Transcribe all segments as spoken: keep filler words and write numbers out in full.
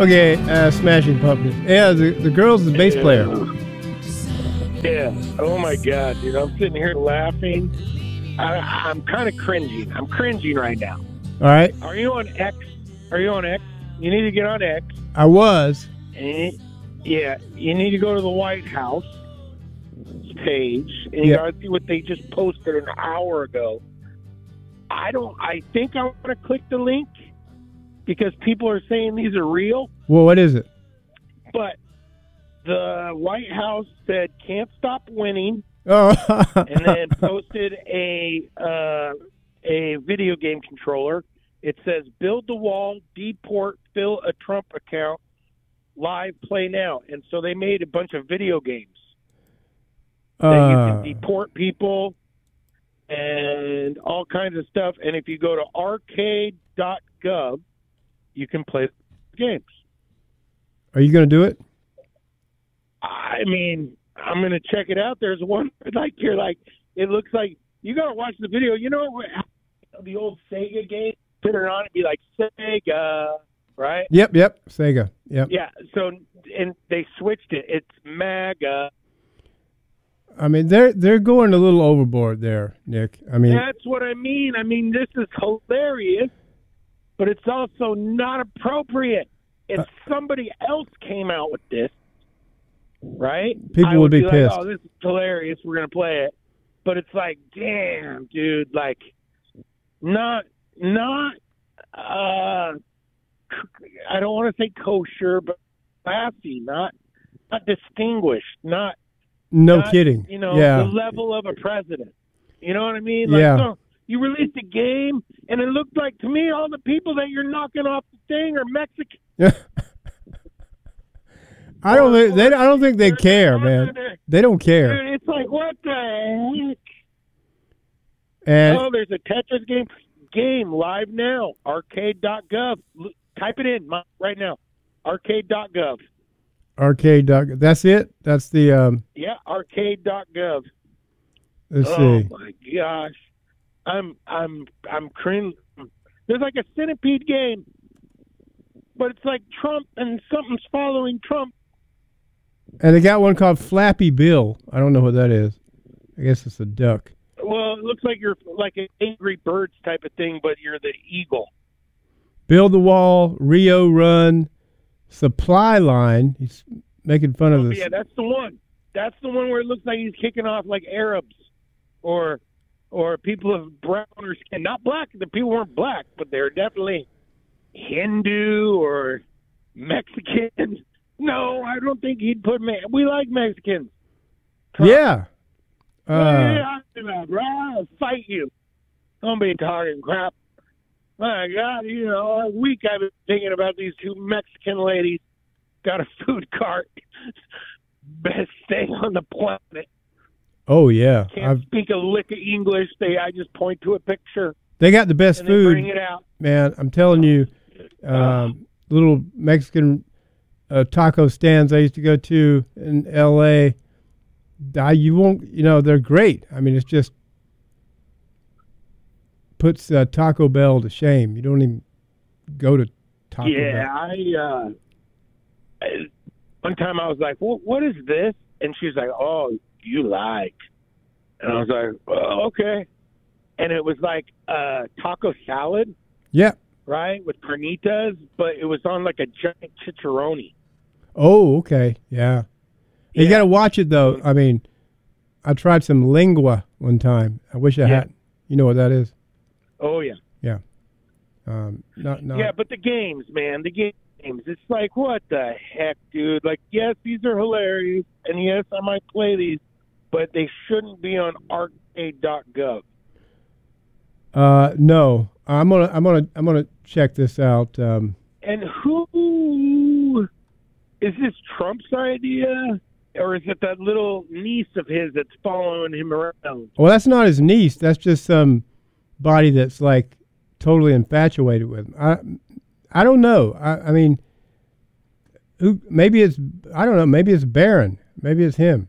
Okay, uh, Smashing Pumpkins. Yeah, the, the girl's the bass Yeah. player. Yeah. Oh my God, dude! I'm sitting here laughing. I, I'm kind of cringing. I'm cringing right now. All right. Are you on X? Are you on X? You need to get on X. I was. And yeah, you need to go to the White House page, and Yeah. you gotta see what they just posted an hour ago. I don't. I think I want to click the link because people are saying these are real. Well, what is it? But the White House said can't stop winning, Oh. and then posted a uh, a video game controller. It says build the wall, deport, fill a Trump account, live play now. And so they made a bunch of video games that you Uh, can deport people and all kinds of stuff. And if you go to arcade dot gov, you can play games. are you going to do it? I mean, I'm going to check it out. There's one like you're like, it looks like you got to watch the video. You know what? The old Sega game, put it on and be like Sega, right? Yep, yep. Sega. Yep. Yeah. So, and they switched it. It's MAGA. I mean, they're they're going a little overboard there, Nick. I mean, That's what I mean. I mean, this is hilarious, but it's also not appropriate. If Uh, somebody else came out with this, right? People I would be like, pissed. oh, this is hilarious. We're going to play it. But it's like, damn, dude, like, not, not, uh, I don't want to say kosher, but classy, not, not distinguished, not, no not, kidding. you know, yeah. the level of a president. You know what I mean? Like, Yeah. no, you released a game, and it looked like to me all the people that you're knocking off the thing are Mexican. I don't think they. I don't think they They're- care, they're- man. they're- They don't care. Dude, it's like, what the heck? And Oh, there's a Tetris game. Game live now. arcade dot gov. L- Type it in mi- right now. arcade dot gov. arcade dog. That's it. That's the. Um, Yeah, arcade dot gov. let's Oh see. my gosh, I'm I'm I'm cringe. There's like a centipede game, but it's like Trump and something's following Trump. And they got one called Flappy Bill. I don't know what that is. I guess it's a duck. Well, it looks like you're like an Angry Birds type of thing, but you're the eagle. Build the Wall, Rio Run, Supply Line. He's making fun of Oh, this. yeah, that's the one. That's the one where it looks like he's kicking off like Arabs or or people of browner skin. Not black. The people weren't black, but they're definitely Hindu or Mexican. No, I don't think he'd put me. We like Mexicans. Yeah. Hey, Uh, I'm gonna fight you. Don't be talking crap. My God, you know, all week I've been thinking about these two Mexican ladies. Got a food cart. Best thing on the planet. oh yeah. Can't I've, speak a lick of English. They, I just point to a picture they got the best and they bring food, it out. man. I'm telling you. Um, little Mexican uh, taco stands I used to go to in L A. I, you won't. You know they're great. I mean, it's just puts uh, Taco Bell to shame. You don't even go to Taco Yeah, Bell. I. Uh, I- one time I was like, "What? What is this?" And she's like, "Oh, you like?" And I was like, oh, "Okay." And it was like uh, taco salad, Yeah. right, with carnitas, but it was on like a giant chicharroni. Oh, okay. Yeah. You Yeah. got to watch it though. I mean, I tried some lingua one time. I wish I Yeah. had. You know what that is? Oh yeah, Yeah. Um, not not. yeah. But the games, man, the games. It's like, what the heck, dude? Like, yes, these are hilarious, and yes, I might play these, but they shouldn't be on arcade dot gov. Uh, no. I'm gonna I'm gonna I'm gonna check this out. Um, And who is this Trump's idea, or is it that little niece of his that's following him around? well, that's not his niece. That's just some body that's like totally infatuated with him. I I don't know. I, I mean, who? Maybe it's I don't know. Maybe it's Barron. Maybe it's him.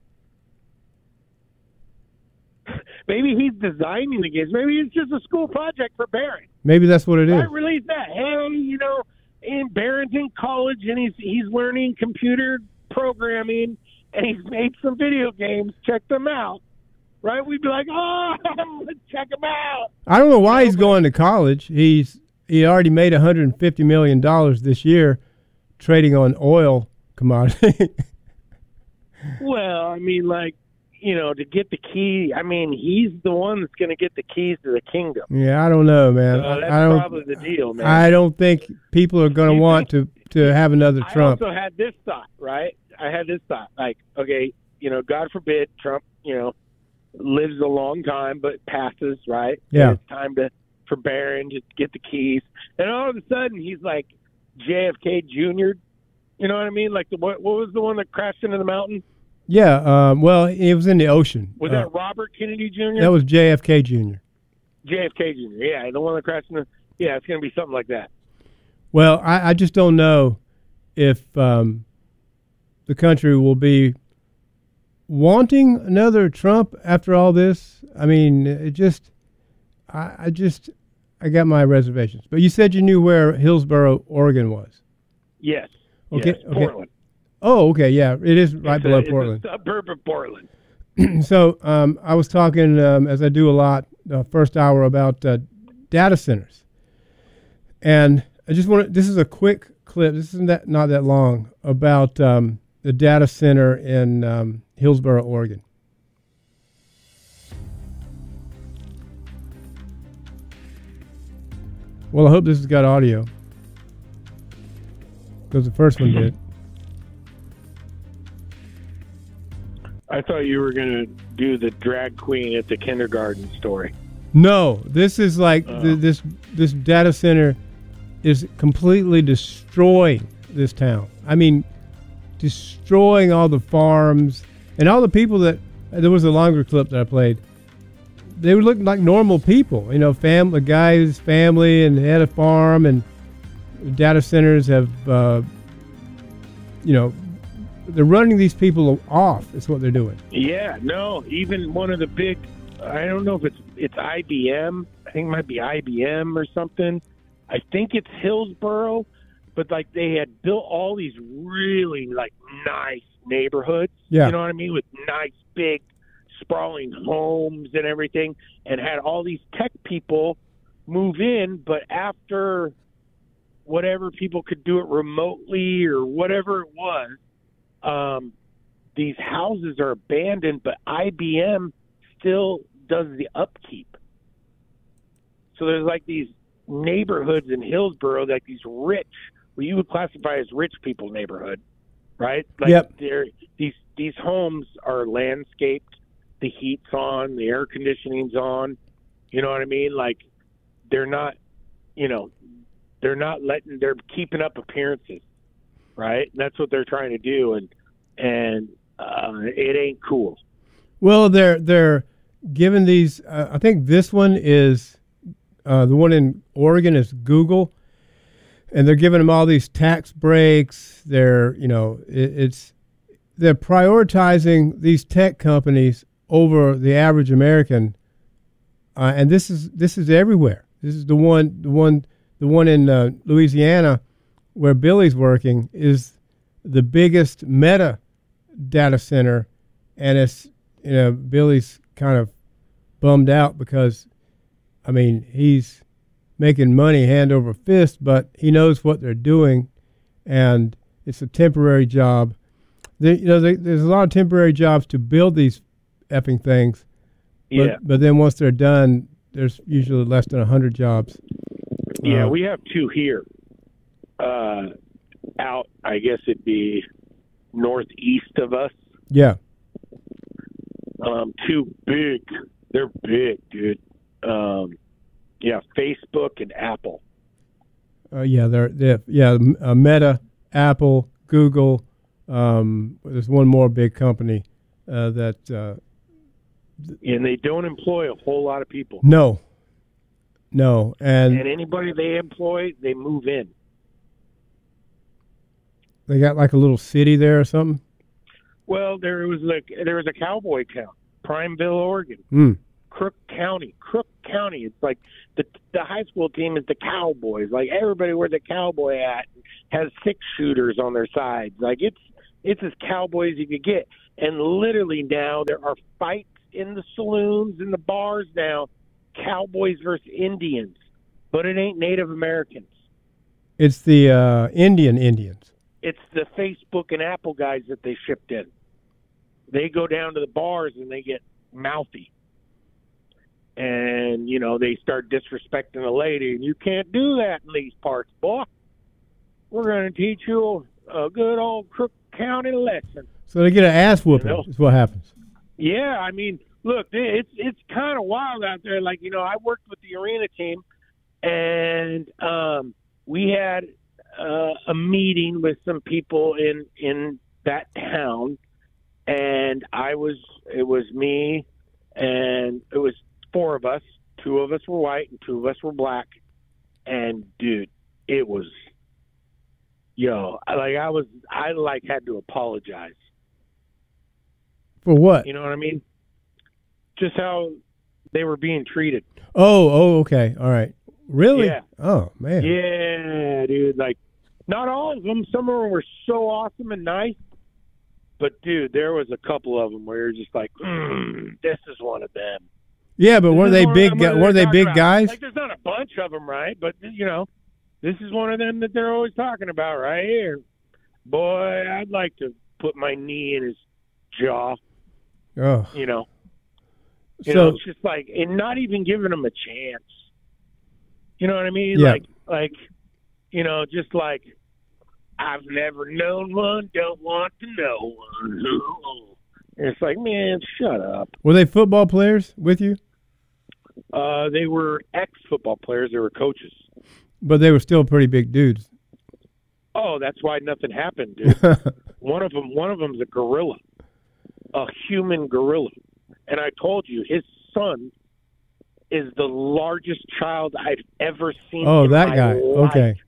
Maybe he's designing the games. Maybe it's just a school project for Barron. Maybe that's what it is. I release that. Hey, you know, and Barron's in college. college and he's he's learning computer programming and he's made some video games. Check them out, right? We'd be like, oh, check them out. I don't know why he's going to college. He's he already made one hundred fifty million dollars this year trading on oil commodity. Well, I mean, like, you know, to get the key, I mean, he's the one that's going to get the keys to the kingdom. Yeah, I don't know, man. Uh, that's I don't, probably the deal, man. I don't think people are going to want to, to have another Trump. I also had this thought, right? I had this thought, like, okay, you know, God forbid Trump, you know, lives a long time but passes, right? Yeah. And it's time to for Barron to get the keys. And all of a sudden, he's like J F K Junior You know what I mean? Like, the what, what was the one that crashed into the mountain? Yeah, um, well, it was in the ocean. Was uh, that Robert Kennedy Junior? That was J F K Junior J F K Junior Yeah, the one that crashed into. Yeah, it's going to be something like that. Well, I, I just don't know if um, the country will be wanting another Trump after all this. I mean, it just, I, I just, I got my reservations. But you said you knew where Hillsboro, Oregon was. Yes. Okay. Yes, okay. Portland. Oh, okay. Yeah, it is right it's below a, it's Portland. a suburb of Portland. So um, I was talking, um, as I do a lot, the first hour about uh, data centers. And I just want to, this is a quick clip. This isn't that, not that long, about um, the data center in um, Hillsboro, Oregon. Well, I hope this has got audio, because the first one did. I thought you were going to do the drag queen at the kindergarten story. No, this is like Oh. th- this this data center is completely destroying this town. I mean, destroying all the farms and all the people that, there was a longer clip that I played. They were looking like normal people, you know, fam, a guy's family and had a farm, and data centers have, uh, you know, they're running these people off. Is what they're doing. Yeah, no, even one of the big, I don't know if it's it's I B M. I think it might be I B M or something. I think it's Hillsboro, but like they had built all these really like nice neighborhoods. Yeah. You know what I mean? With nice big sprawling homes and everything, and had all these tech people move in, but after whatever, people could do it remotely or whatever it was. Um, these houses are abandoned, but I B M still does the upkeep. So there's like these neighborhoods in Hillsboro, like these rich, what you would classify as rich people neighborhood, right? Like Yep. they're, these these homes are landscaped, the heat's on, the air conditioning's on. You know what I mean? Like they're not, you know, they're not letting, they're keeping up appearances. Right, and that's what they're trying to do, and and uh, it ain't cool. Well, they're they're giving these. Uh, I think this one is uh, the one in Oregon is Google, and they're giving them all these tax breaks. They're you know it, it's they're prioritizing these tech companies over the average American, uh, and this is this is everywhere. This is the one the one the one in uh, Louisiana, where Billy's working, is the biggest Meta data center, and it's, you know, Billy's kind of bummed out because, I mean, he's making money hand over fist, but he knows what they're doing, and it's a temporary job. They, you know, they, there's a lot of temporary jobs to build these effing things, but, Yeah, but then once they're done, there's usually less than a hundred jobs. yeah, Uh, we have two here. Uh, out, I guess it'd be northeast of us. Yeah. Um, two big, they're big, dude. Um, yeah, Facebook and Apple. Uh, yeah, they're, they're yeah, uh, Meta, Apple, Google. Um, there's one more big company uh, that. Uh, And they don't employ a whole lot of people. no, no, and And anybody they employ, they move in. they got like a little city there or something. Well, there was like there was a cowboy town, Primeville, Oregon. Mm. Crook County, Crook County. It's like the the high school team is the Cowboys. Like everybody wears a cowboy hat, has six shooters on their sides. Like it's it's as cowboy as you could get. And literally now there are fights in the saloons, in the bars now, Cowboys versus Indians, but it ain't Native Americans. It's the uh, Indian Indians. It's the Facebook and Apple guys that they shipped in. They go down to the bars and they get mouthy. And, you know, they start disrespecting the lady. And you can't do that in these parts, boy. We're going to teach you a good old Crook County lesson. So they get an ass whooping, you know? Is what happens. Yeah, I mean, look, it's it's kind of wild out there. Like, you know, I worked with the arena team, and um, we had uh, a meeting with some people in, in that town. And I was, it was me, and it was four of us. Two of us were white, and two of us were black. And dude, it was, yo, like I was, I like had to apologize. For what? You know what I mean? Just how they were being treated. Oh, oh, okay, all right. Really? Yeah. Oh man. Yeah, dude. Like, not all of them. Some of them were so awesome and nice. But, dude, there was a couple of them where you're just like, mm, this is one of them. Yeah, but this were they big? Gu- were they big about. guys? Like, there's not a bunch of them, right? But, you know, this is one of them that they're always talking about right here. Boy, I'd like to put my knee in his jaw. Oh. You know. You so, know, it's just like, and not even giving him a chance. You know what I mean? Yeah. Like, like, you know, just like, I've never known one, don't want to know one. And it's like, man, shut up. Were they football players with you? Uh, they were ex-football players. They were coaches. But they were still pretty big dudes. Oh, that's why nothing happened, dude. one of them, one of them's a gorilla, a human gorilla. And I told you, his son is the largest child I've ever seen. Oh, in that my guy. life. Okay.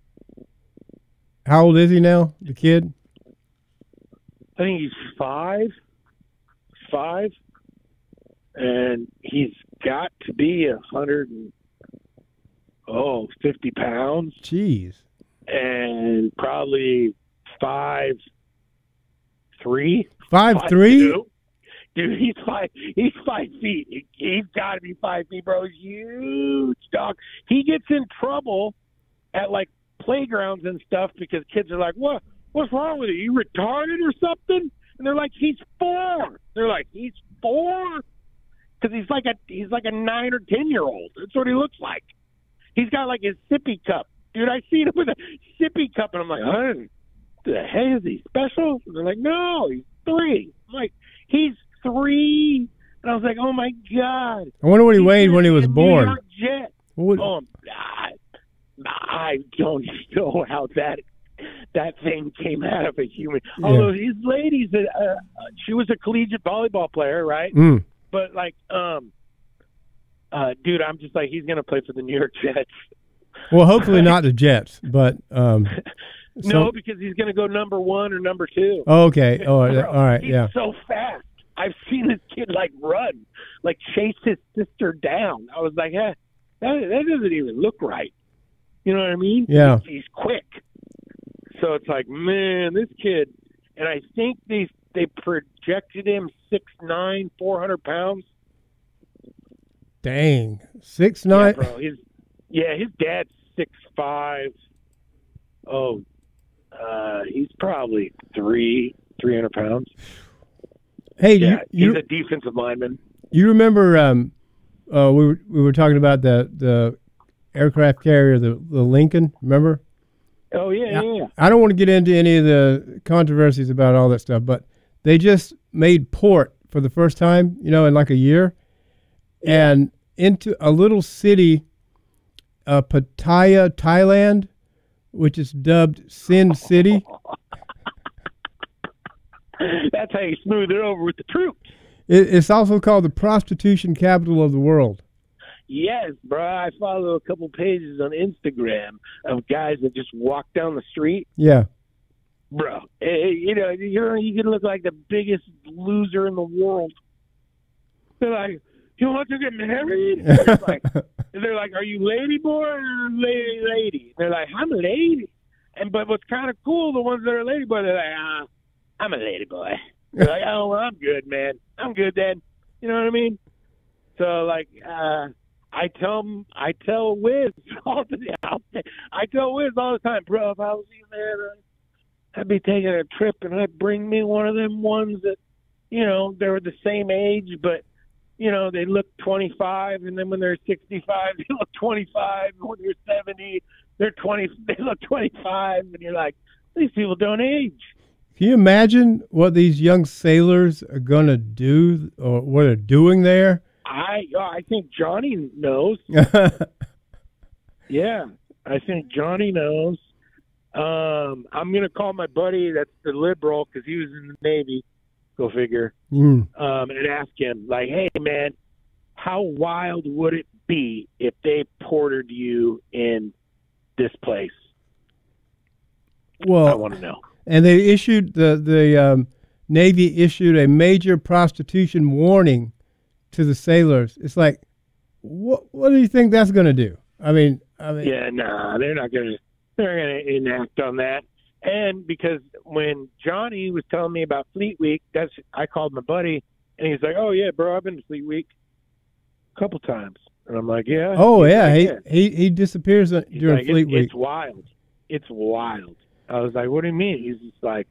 How old is he now, the kid? I think he's five. Five. And he's got to be a hundred and oh, fifty pounds. Jeez. And probably five three. Five, five three? Two. Dude, he's five he's five feet. He, he's gotta be five feet, bro. He's huge, dog. He gets in trouble at like playgrounds and stuff because kids are like, what what's wrong with you? You retarded or something? And they're like, he's four. They're like, he's four? Because he's like a he's like a nine or ten year old. That's what he looks like. He's got like his sippy cup. Dude, I seen him with a sippy cup and I'm like, huh? The heck, is he special? And they're like, no, he's three. I'm like, he's three. And I was like, oh my God. I wonder what he he's weighed when he was born. New York Jet. What would... Oh God. I don't know how that that thing came out of a human. Yeah. Although his lady's, a, uh, she was a collegiate volleyball player, right? Mm. But like, um, uh, dude, I'm just like, he's gonna play for the New York Jets. Well, hopefully not the Jets, but um, no, so... because he's gonna go number one or number two. Oh, okay. Oh, Bro, all right. he's Yeah. So fast. I've seen this kid like run, like chase his sister down. I was like, eh, that that doesn't even look right. You know what I mean? Yeah. He's, he's quick. So it's like, man, this kid, and I think they they projected him six nine, four hundred pounds. Dang, six nine. Yeah, bro. His, yeah, his dad's six five. Oh, uh, he's probably three three hundred pounds. Hey, yeah, you, you, he's a defensive lineman. You remember? Um, uh, we were we were talking about the the aircraft carrier, the the Lincoln. Remember? Oh yeah, yeah, yeah. I don't want to get into any of the controversies about all that stuff, but they just made port for the first time, you know, in like a year, yeah. and into a little city, uh, Pattaya, Thailand, which is dubbed Sin City. That's how you smooth it over with the troops. It, it's also called the prostitution capital of the world. Yes, bro. I follow a couple pages on Instagram of guys that just walk down the street. Yeah. Bro, you know, you're, you can look like the biggest loser in the world. They're like, you want to get married? And they're, like, and they're like, are you lady boy or lady lady? They're like, I'm a lady. And but what's kind of cool, the ones that are lady boy, they're like, ah, I'm a lady boy. They're like, oh, well, I'm good, man. I'm good then. You know what I mean? So like, uh, I tell I tell Wiz all the I tell Wiz all the time, bro. If I was you, man, I'd be taking a trip and I'd bring me one of them ones that, you know, they were the same age, but you know they look twenty-five, and then when they're sixty-five, they look twenty-five. And when they're seventy, they're twenty. They look twenty-five, and you're like, these people don't age. Can you imagine what these young sailors are going to do or what they're doing there? I I think Johnny knows. Yeah, I think Johnny knows. Um, I'm going to call my buddy that's the liberal because he was in the Navy, go figure, mm. um, and ask him, like, hey, man, how wild would it be if they portered you in this place? Well, I want to know. And they issued, the, the um, Navy issued a major prostitution warning to the sailors. It's like, what what do you think that's going to do? I mean, I mean, yeah, nah, they're not going to, they're going to enact on that. And because when Johnny was telling me about Fleet Week, that's, I called my buddy and he's like, oh yeah, bro, I've been to Fleet Week a couple times. And I'm like, yeah. Oh yeah. Like, he, yeah. he, he disappears he's during like, Fleet it's, Week. It's wild. It's wild. I was like, what do you mean? He's just like,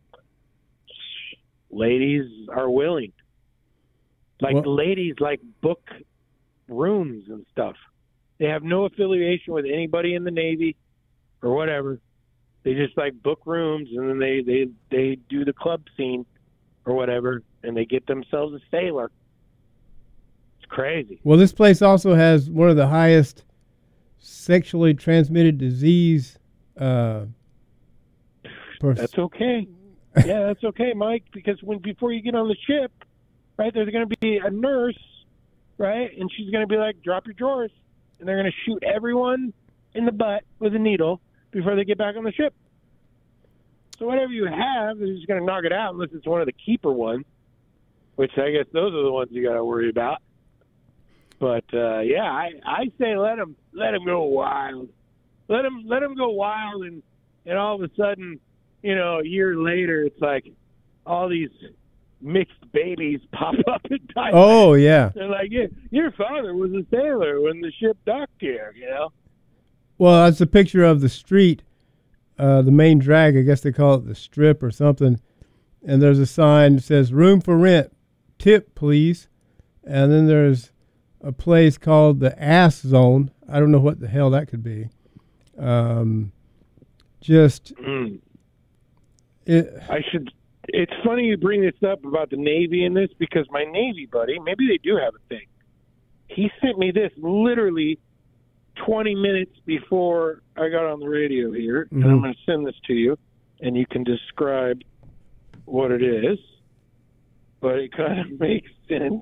ladies are willing. Like well, the ladies like book rooms and stuff. They have no affiliation with anybody in the Navy or whatever. They just like book rooms and then they, they, they do the club scene or whatever and they get themselves a sailor. It's crazy. Well, this place also has one of the highest sexually transmitted disease uh Pers- that's okay. Yeah, that's okay, Mike, because when before you get on the ship, right, there's going to be a nurse, right, and she's going to be like, drop your drawers, and they're going to shoot everyone in the butt with a needle before they get back on the ship. So whatever you have, they're just going to knock it out unless it's one of the keeper ones, which I guess those are the ones you got to worry about. But, uh, yeah, I, I say let them, let them go wild. Let them, let them go wild, and, and all of a sudden, you know, a year later, it's like all these mixed babies pop up in Thailand. Oh, yeah. They're like, yeah, your father was a sailor when the ship docked here, you know? Well, that's a picture of the street, uh, the main drag. I guess they call it the strip or something. And there's a sign that says, room for rent, tip, please. And then there's a place called the Ass Zone. I don't know what the hell that could be. Um, just... Mm. It, I should. It's funny you bring this up about the Navy and this because my Navy buddy, maybe they do have a thing. He sent me this literally twenty minutes before I got on the radio here, mm-hmm. and I'm going to send this to you, and you can describe what it is. But it kind of makes sense.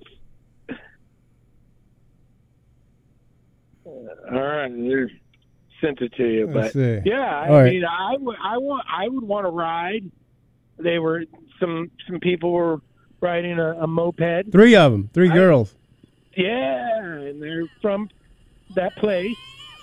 Uh, all right, there. Sent it to you, but yeah, I right. mean, I would, I want, I would want to ride. They were some, some people were riding a, a moped. Three of them, three I, girls. Yeah, and they're from that place.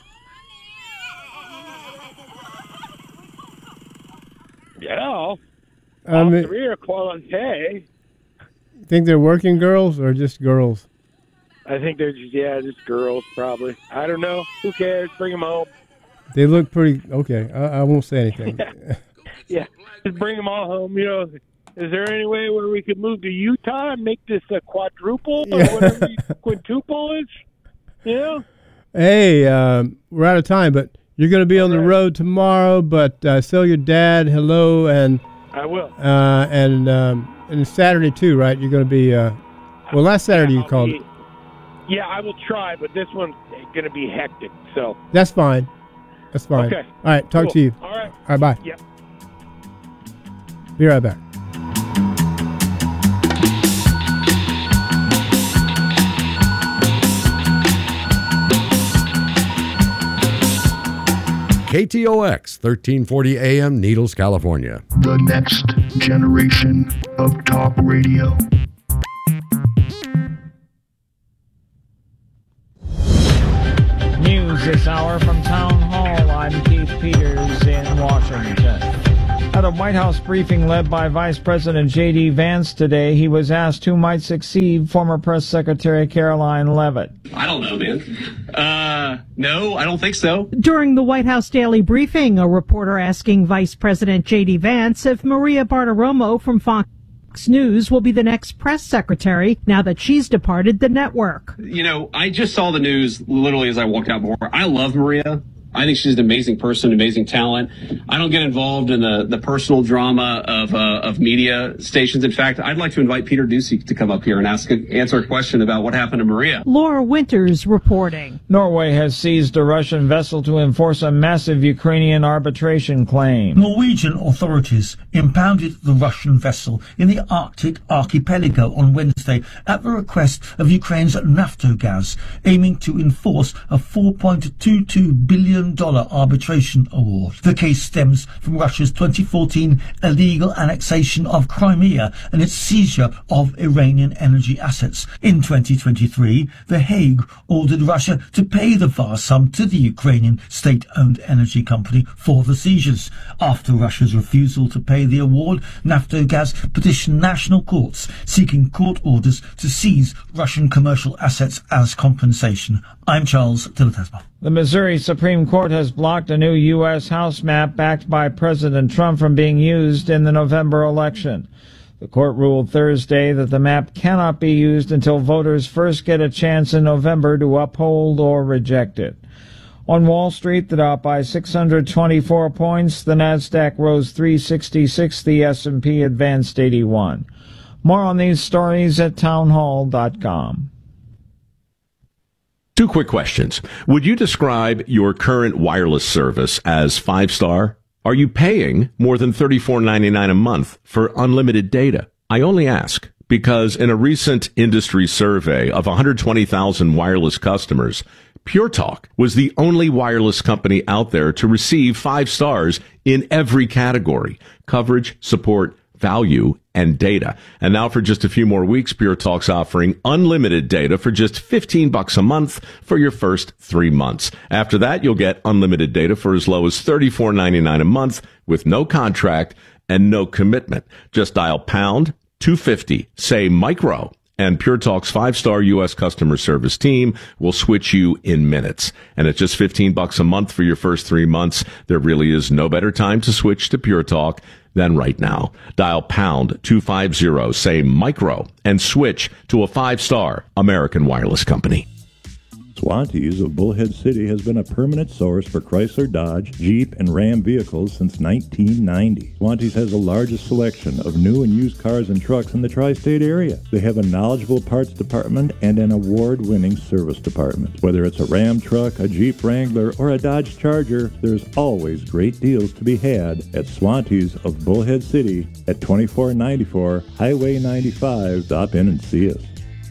Yeah, I mean, three are quality. Think they're working girls or just girls? I think they're just yeah, just girls probably. I don't know. Who cares? Bring them home. They look pretty okay. I, I won't say anything. yeah. yeah, just bring them all home. You know, is there any way where we could move to Utah and make this a quadruple or yeah. whatever quintuple is? You know. Hey, um, we're out of time, but you're going to be all on right. the road tomorrow. But uh, tell your dad hello, and I will. Uh, and um, and Saturday too, right? You're going to be. Uh, well, last Saturday yeah, you called. Be, yeah, I will try, but this one's going to be hectic. So that's fine. That's fine. Okay. All right. Talk cool. to you. All right. All right. Bye. Yep. Be right back. K T O X, thirteen forty A M, Needles, California. The next generation of talk radio. news this hour from Town Hall. I'm Keith Peters in Washington. At a White House briefing led by Vice President J D. Vance today, he was asked who might succeed former Press Secretary Caroline Leavitt. I don't know, man. Uh, no, I don't think so. During the White House daily briefing, a reporter asking Vice President J D. Vance if Maria Bartiromo from Fox News will be the next press secretary now that she's departed the network. You know, I just saw the news literally as I walked out before. I love Maria. I think she's an amazing person, amazing talent. I don't get involved in the, the personal drama of uh, of media stations. In fact, I'd like to invite Peter Doocy to come up here and ask answer a question about what happened to Maria. Laura Winters reporting. Norway has seized a Russian vessel to enforce a massive Ukrainian arbitration claim. Norwegian authorities impounded the Russian vessel in the Arctic archipelago on Wednesday at the request of Ukraine's Naftogaz, aiming to enforce a four point two two billion dollars arbitration award. The case stems from Russia's twenty fourteen illegal annexation of Crimea and its seizure of Iranian energy assets. In twenty twenty-three, The Hague ordered Russia to pay the vast sum to the Ukrainian state-owned energy company for the seizures. After Russia's refusal to pay the award, Naftogaz petitioned national courts seeking court orders to seize Russian commercial assets as compensation. I'm Charles Dilatesma. The Missouri Supreme Court has blocked a new U S House map backed by President Trump from being used in the November election. The court ruled Thursday that the map cannot be used until voters first get a chance in November to uphold or reject it. On Wall Street, the Dow by six hundred twenty-four points, the Nasdaq rose three sixty-six, the S and P advanced eighty-one. More on these stories at townhall dot com. Two quick questions. Would you describe your current wireless service as five-star? Are you paying more than thirty-four ninety-nine a month for unlimited data? I only ask because in a recent industry survey of one hundred twenty thousand wireless customers, Pure Talk was the only wireless company out there to receive five stars in every category: coverage, support, value, and data. And now for just a few more weeks, Pure Talk's offering unlimited data for just fifteen bucks a month for your first three months. After that, you'll get unlimited data for as low as thirty-four ninety-nine a month with no contract and no commitment. Just dial pound two fifty, say micro, and Pure Talk's five-star U S customer service team will switch you in minutes. And at just fifteen bucks a month for your first three months, there really is no better time to switch to Pure Talk than right now. Dial pound two fifty, say micro, and switch to a five-star American wireless company. Swantees of Bullhead City has been a permanent source for Chrysler, Dodge, Jeep, and Ram vehicles since nineteen ninety. Swantees has the largest selection of new and used cars and trucks in the tri-state area. They have a knowledgeable parts department and an award-winning service department. Whether it's a Ram truck, a Jeep Wrangler, or a Dodge Charger, there's always great deals to be had at Swantees of Bullhead City at twenty-four ninety-four Highway ninety-five. Stop in and see us.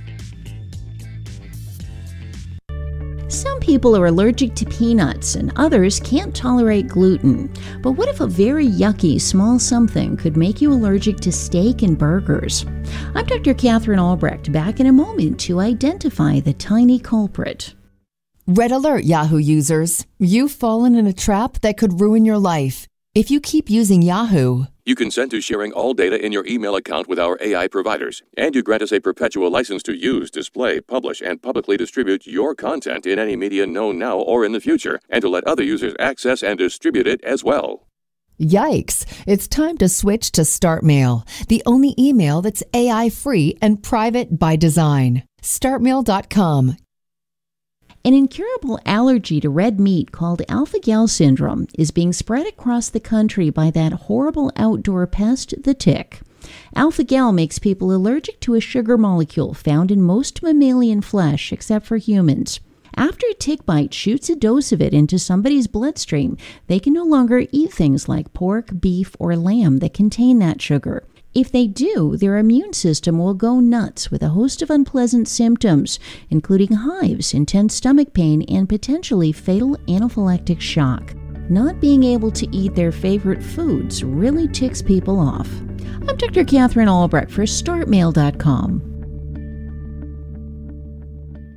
Some people are allergic to peanuts and others can't tolerate gluten. But what if a very yucky small something could make you allergic to steak and burgers? I'm Doctor Catherine Albrecht, back in a moment to identify the tiny culprit. Red alert, Yahoo users. You've fallen in a trap that could ruin your life. If you keep using Yahoo, you consent to sharing all data in your email account with our A I providers, and you grant us a perpetual license to use, display, publish, and publicly distribute your content in any media known now or in the future, and to let other users access and distribute it as well. Yikes! It's time to switch to StartMail, the only email that's A I-free and private by design. start mail dot com. An incurable allergy to red meat called alpha-gal syndrome is being spread across the country by that horrible outdoor pest, the tick. Alpha-gal makes people allergic to a sugar molecule found in most mammalian flesh except for humans. After a tick bite shoots a dose of it into somebody's bloodstream, they can no longer eat things like pork, beef, or lamb that contain that sugar. If they do, their immune system will go nuts with a host of unpleasant symptoms, including hives, intense stomach pain, and potentially fatal anaphylactic shock. Not being able to eat their favorite foods really ticks people off. I'm Doctor Catherine Albrecht for start mail dot com.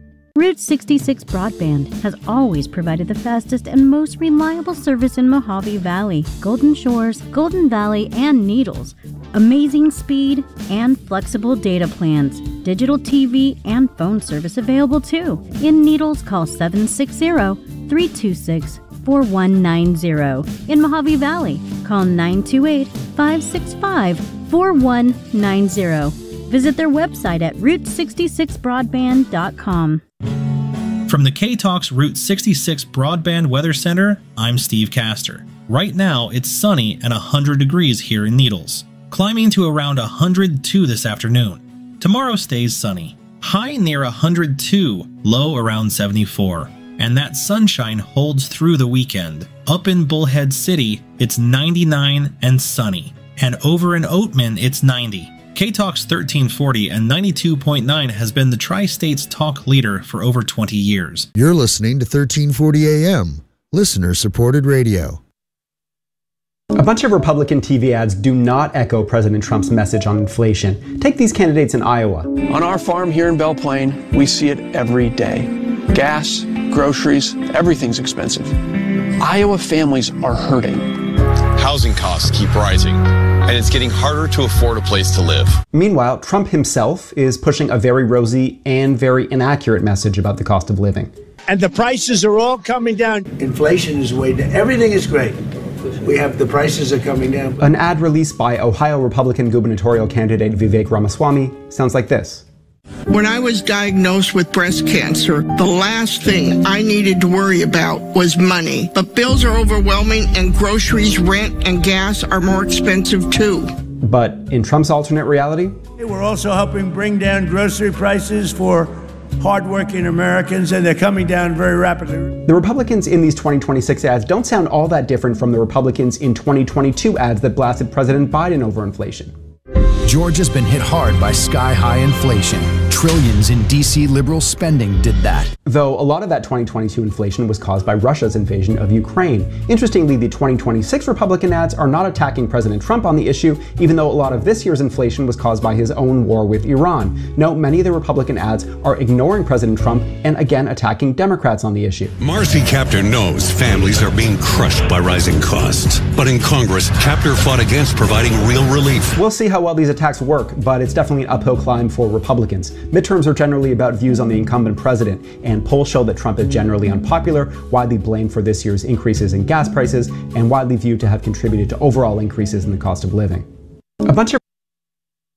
Route sixty-six Broadband has always provided the fastest and most reliable service in Mojave Valley, Golden Shores, Golden Valley, and Needles. Amazing speed and flexible data plans. Digital T V and phone service available too. In Needles, call seven six zero, three two six, four one nine zero. In Mojave Valley, call nine two eight, five six five, four one nine zero. Visit their website at route sixty-six broadband dot com. From the K-Talks Route sixty-six Broadband Weather Center, I'm Steve Castor. Right now, it's sunny and one hundred degrees here in Needles, climbing to around one hundred two this afternoon. Tomorrow stays sunny, high near one hundred two, low around seventy-four. And that sunshine holds through the weekend. Up in Bullhead City, it's ninety-nine and sunny. And over in Oatman, it's ninety. K-Talks thirteen forty and ninety-two point nine has been the Tri-State's talk leader for over twenty years. You're listening to thirteen forty A M, listener-supported radio. A bunch of Republican T V ads do not echo President Trump's message on inflation. Take these candidates in Iowa. On our farm here in Belle Plaine, we see it every day. Gas, groceries, everything's expensive. Iowa families are hurting. Housing costs keep rising, and it's getting harder to afford a place to live. Meanwhile, Trump himself is pushing a very rosy and very inaccurate message about the cost of living. And the prices are all coming down. Inflation is way down. Everything is great. We have the prices are coming down. An ad released by Ohio Republican gubernatorial candidate Vivek Ramaswamy sounds like this. When I was diagnosed with breast cancer, the last thing I needed to worry about was money. But bills are overwhelming and groceries, rent, and gas are more expensive too. But in Trump's alternate reality, we're also helping bring down grocery prices for hardworking Americans, and they're coming down very rapidly. The Republicans in these twenty twenty-six ads don't sound all that different from the Republicans in twenty twenty-two ads that blasted President Biden over inflation. Georgia's been hit hard by sky-high inflation. Trillions in D C liberal spending did that. Though a lot of that twenty twenty-two inflation was caused by Russia's invasion of Ukraine. Interestingly, the twenty twenty-six Republican ads are not attacking President Trump on the issue, even though a lot of this year's inflation was caused by his own war with Iran. No, many of the Republican ads are ignoring President Trump and again attacking Democrats on the issue. Marcy Kaptur knows families are being crushed by rising costs. But in Congress, Kaptur fought against providing real relief. We'll see how well these attacks work, but it's definitely an uphill climb for Republicans. Midterms are generally about views on the incumbent president, and polls show that Trump is generally unpopular, widely blamed for this year's increases in gas prices, and widely viewed to have contributed to overall increases in the cost of living. A bunch of